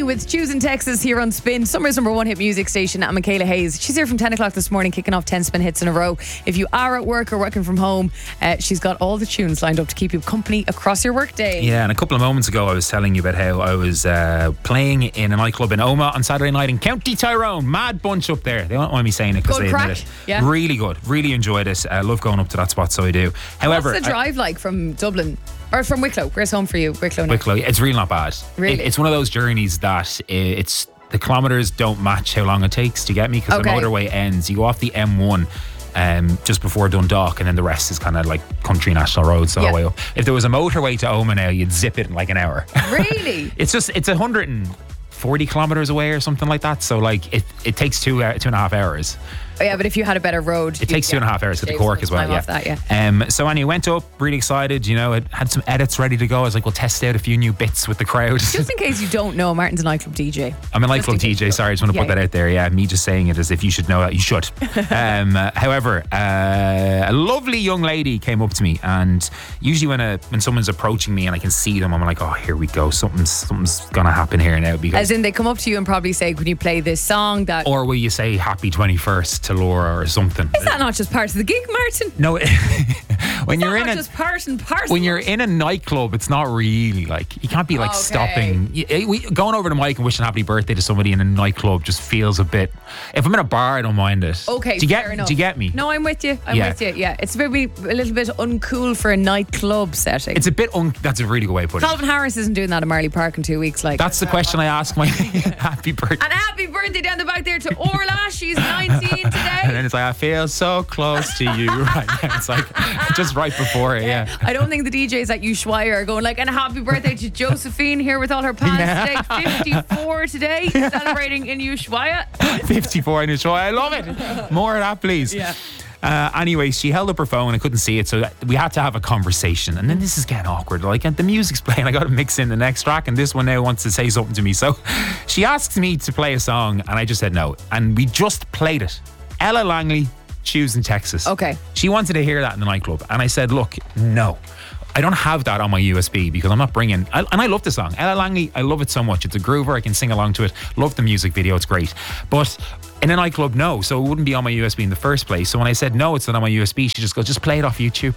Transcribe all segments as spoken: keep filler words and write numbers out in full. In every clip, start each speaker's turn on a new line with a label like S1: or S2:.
S1: with Choosing Texas here on Spin, summer's number one hit music station. I'm Michaela Hayes. She's here from ten o'clock this morning, kicking off ten Spin hits in a row. If you are at work or working from home, uh, she's got all the tunes lined up to keep you company across your workday.
S2: Yeah, and a couple of moments ago I was telling you about how I was uh, playing in a nightclub in Omagh on Saturday night in County Tyrone. Mad bunch up there. They don't mind me saying it because
S1: Good
S2: they
S1: crack.
S2: admit it.
S1: Yeah.
S2: Really good. Really enjoyed it. I uh, love going up to that spot, so I do. However,
S1: what's the drive like from Dublin? Or from Wicklow? Where's home for you? Wicklow now?
S2: Wicklow, it's really not bad.
S1: Really?
S2: It, it's one of those journeys that it's the kilometres don't match how long it takes to get me, because
S1: Okay.
S2: the motorway ends. You go off the M one um, just before Dundalk, and then the rest is kind of like country national roads the
S1: Yeah.
S2: whole way up. If there was a motorway to Omagh now, you'd zip it in like an hour.
S1: Really?
S2: It's just it's one hundred forty kilometres away or something like that. So like it, it takes two uh, two and a half hours.
S1: Oh, yeah, but if you had a better road,
S2: It takes two and a half hours to get to Cork as well. Yeah.
S1: Off that, yeah.
S2: Um, so anyway, went up, really excited. You know, it had some edits ready to go. I was like, we'll test out a few new bits with the crowd.
S1: Just in case you don't know, Martin's a nightclub D J.
S2: I'm a
S1: Just
S2: nightclub
S1: in
S2: D
S1: case
S2: J.
S1: you
S2: Sorry, I just want to
S1: Yeah,
S2: put that
S1: yeah.
S2: out there. Yeah, me just saying it as if you should know that. You should. um, uh, however, uh, a lovely young lady came up to me, and usually when a when someone's approaching me and I can see them, I'm like, oh, here we go. Something's something's gonna happen here now. Because
S1: As in, they come up to you and probably say, "Can you play this song?" That
S2: or will you say happy twenty-first to Laura or something?
S1: is that not just part of the gig, Martin?
S2: No, when
S1: Is
S2: you're
S1: that
S2: in
S1: not
S2: a
S1: just part and parcel?
S2: when you're in a nightclub, it's not really like you can't be like
S1: Okay.
S2: stopping. You- eh, we, going over the mic and wishing happy birthday to somebody in a nightclub just feels a bit. If I'm in a bar, I don't mind it.
S1: Okay,
S2: do you
S1: fair
S2: get?
S1: enough.
S2: Do you get me?
S1: No, I'm with you. I'm
S2: Yeah.
S1: with you. Yeah, it's maybe a little bit uncool for a nightclub setting.
S2: It's a bit. Un- that's a really good way to put it.
S1: Calvin Harris isn't doing that at Marley Park in two weeks. Like
S2: That's the question I ask my happy birthday.
S1: And happy birthday down the back there to Orla. She's nineteen
S2: And
S1: today.
S2: then it's like, I feel so close to you right now. It's like just right before it, yeah.
S1: I don't think the D Js at Ushuaia are going like, and happy birthday to Josephine here with all her pals
S2: Yeah.
S1: today. fifty-four today, celebrating in Ushuaia.
S2: fifty-four in a show. I love it. More of that, please.
S1: Yeah.
S2: Uh, anyway, she held up her phone. I couldn't see it, so we had to have a conversation. And then this is getting awkward. Like, and the music's playing. I got to mix in the next track, and this one now wants to say something to me. So she asks me to play a song, and I just said no. And we just played it. Ella Langley, Choosing Texas.
S1: Okay.
S2: She wanted to hear that in the nightclub, and I said, look, no. I don't have that on my U S B because I'm not bringing. I, and I love the song. Ella Langley, I love it so much. It's a groover. I can sing along to it. Love the music video. It's great. But in a nightclub, no. So it wouldn't be on my U S B in the first place. So when I said no, it's not on my U S B, she just goes, just play it off YouTube.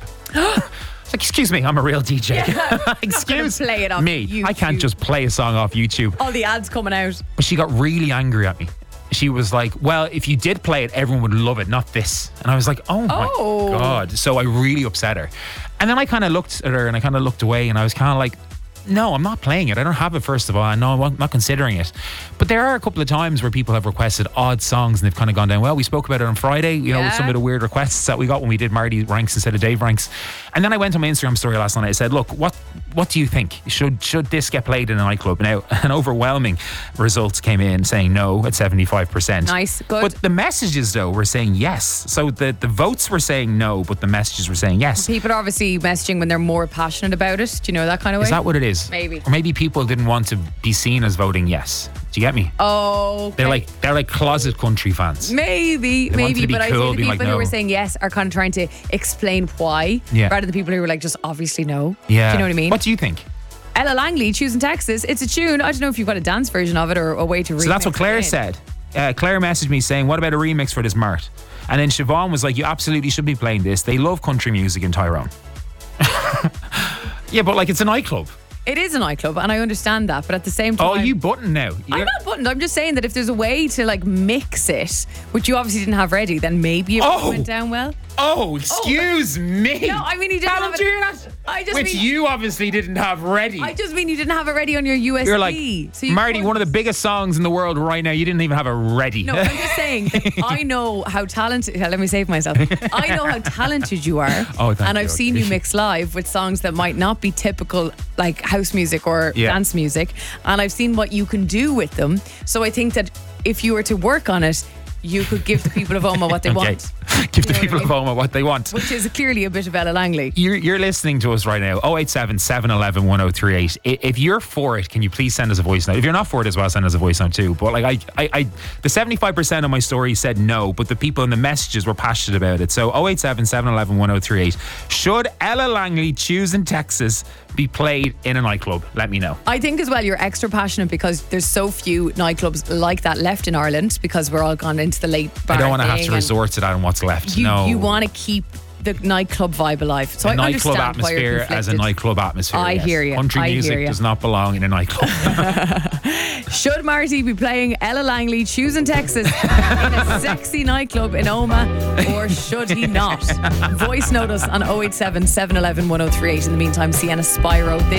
S2: It's like, excuse me, I'm a real D J.
S1: Yeah,
S2: excuse
S1: play it off
S2: me.
S1: YouTube.
S2: I can't just play a song off YouTube.
S1: All the ads coming out.
S2: But she got really angry at me. She was like, well, if you did play it, everyone would love it, not this. And I was like, oh my
S1: Oh.
S2: God. So I really upset her. And then I kind of looked at her and I kind of looked away and I was kind of like, no, I'm not playing it. I don't have it, first of all. I know I'm not considering it. But there are a couple of times where people have requested odd songs and they've kind of gone down, well, we spoke about it on Friday, you know,
S1: Yeah.
S2: some of the weird requests that we got when we did Marty Ranks instead of Dave Ranks. And then I went on my Instagram story last night. I said, look, what what do you think? Should should this get played in a nightclub? Now, an overwhelming results came in saying no at seventy-five percent.
S1: Nice, good.
S2: But the messages, though, were saying yes. So the, the votes were saying no, but the messages were saying yes.
S1: People are obviously messaging when they're more passionate about it. Do you know that kind of way?
S2: Is that what it is?
S1: Maybe.
S2: Or maybe people didn't want to be seen as voting yes. Do you get me?
S1: Oh,
S2: They're like they're like closet country fans.
S1: Maybe,
S2: They wanted
S1: maybe,
S2: to be
S1: but I
S2: cool,
S1: think the
S2: being
S1: people
S2: like,
S1: who
S2: no.
S1: were saying yes are kind of trying to explain why,
S2: Yeah.
S1: rather than people who were like just obviously no.
S2: Yeah.
S1: Do you know what I mean?
S2: What do you think?
S1: Ella Langley, Choosing Texas. It's a tune. I don't know if you've got a dance version of it or a way to remix
S2: So that's what
S1: it
S2: Claire
S1: in.
S2: said. Uh, Claire messaged me saying, what about a remix for this Mart? And then Siobhan was like, you absolutely should be playing this. They love country music in Tyrone. Yeah, but like it's a nightclub.
S1: It is a nightclub, and I understand that, but at the same time,
S2: Oh, you button now.
S1: I'm
S2: You're-
S1: not buttoned. I'm just saying that if there's a way to like mix it, which you obviously didn't have ready, then maybe it
S2: Oh.
S1: went down well.
S2: Oh, excuse me.
S1: No, I mean you didn't
S2: How
S1: have
S2: did you
S1: it.
S2: hear that?
S1: I just
S2: Which
S1: mean,
S2: you obviously didn't have ready.
S1: I just mean you didn't have it ready on your U S B.
S2: You're like,
S1: so you
S2: Marty,
S1: couldn't-
S2: one of the biggest songs in the world right now. You didn't even have it ready.
S1: No, I'm just saying that I know how talented. Let me save myself. I know how talented you are.
S2: Oh, thank
S1: and
S2: you,
S1: I've seen
S2: okay.
S1: you mix live with songs that might not be typical, like house music or
S2: Yeah.
S1: dance music. And I've seen what you can do with them. So I think that if you were to work on it, you could give the people of Omagh what they
S2: Okay.
S1: want.
S2: Give the
S1: You know
S2: people
S1: what I
S2: of
S1: mean?
S2: Oma what they want.
S1: Which is clearly a bit of Ella Langley.
S2: You're, you're listening to us right now. oh eight seven, seven one one, one oh three eight. I- If you're for it, can you please send us a voice note? If you're not for it as well, send us a voice note too. But like I, I, I the seventy-five percent of my story said no, but the people in the messages were passionate about it. So oh eight seven, seven one one, one oh three eight. Should Ella Langley Choosing Texas be played in a nightclub? Let me know.
S1: I think as well you're extra passionate because there's so few nightclubs like that left in Ireland because we're all gone into the late bar
S2: I don't want to have
S1: thing
S2: to
S1: and
S2: resort to that and what's left.
S1: You,
S2: no.
S1: you want to keep the nightclub vibe alive. So
S2: a
S1: I
S2: nightclub
S1: understand why you're
S2: atmosphere as a
S1: conflicted.
S2: nightclub atmosphere.
S1: I
S2: yes.
S1: hear you.
S2: Country
S1: I hear
S2: music
S1: you.
S2: does not belong in a nightclub.
S1: Should Marty be playing Ella Langley Choosing Texas in a sexy nightclub in Oma, or should he not? Voice note us on oh eight seven, seven one one, one oh three eight. In the meantime, Sienna Spyro. This